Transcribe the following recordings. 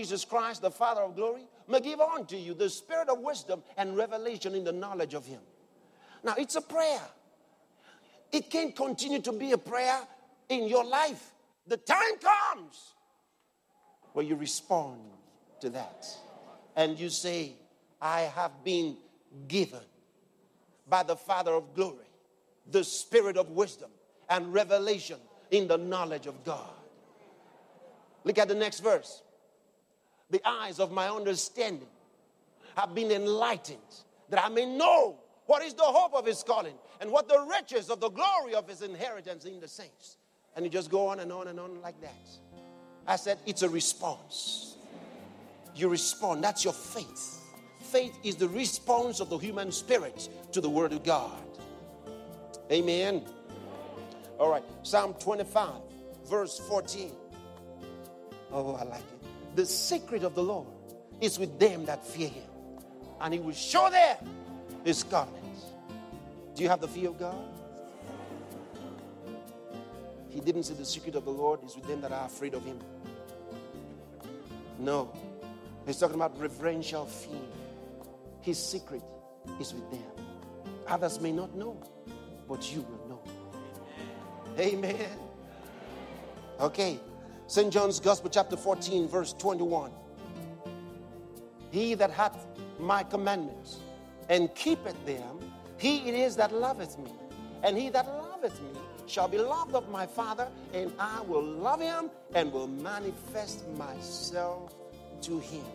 Jesus Christ, the Father of glory, may give unto you the spirit of wisdom and revelation in the knowledge of him. Now, it's a prayer. It can't continue to be a prayer in your life. The time comes where you respond to that. And you say, I have been given by the Father of glory the spirit of wisdom and revelation in the knowledge of God. Look at the next verse. The eyes of my understanding have been enlightened, that I may know what is the hope of his calling and what the riches of the glory of his inheritance in the saints. And you just go on and on and on like that. I said, it's a response. You respond. That's your faith. Faith is the response of the human spirit to the word of God. Amen. All right. Psalm 25, verse 14. Oh, I like it. The secret of the Lord is with them that fear him, and he will show them his covenant. Do you have the fear of God? He didn't say the secret of the Lord is with them that are afraid of him. No. He's talking about reverential fear. His secret is with them. Others may not know, but you will know. Amen. Okay. St. John's Gospel, chapter 14, verse 21. He that hath my commandments and keepeth them, he it is that loveth me. And he that loveth me shall be loved of my Father, and I will love him and will manifest myself to him.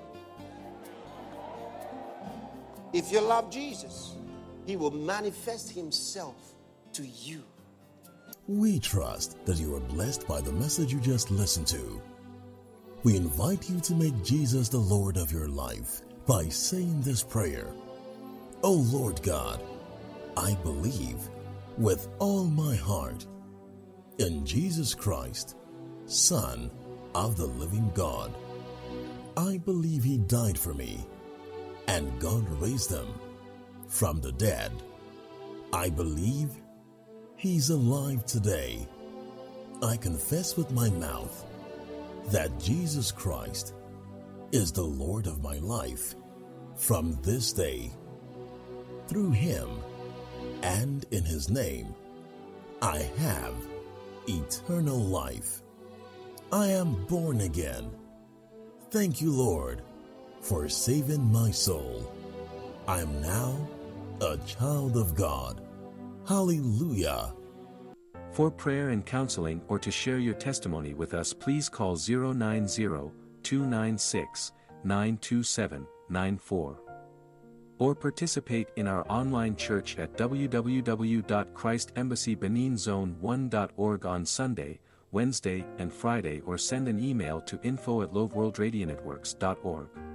If you love Jesus, he will manifest himself to you. We trust that you are blessed by the message you just listened to. We invite you to make Jesus the Lord of your life by saying this prayer. O Lord God, I believe with all my heart in Jesus Christ, Son of the living God. I believe he died for me, and God raised him from the dead. I believe he's alive today. I confess with my mouth that Jesus Christ is the Lord of my life from this day. Through him and in his name, I have eternal life. I am born again. Thank you, Lord, for saving my soul. I am now a child of God. Hallelujah. For prayer and counseling or to share your testimony with us, please call 090-296-92794. Or participate in our online church at www.christembassybeninzone1.org on Sunday, Wednesday, and Friday, or send an email to info@loveworldradionetworks.org.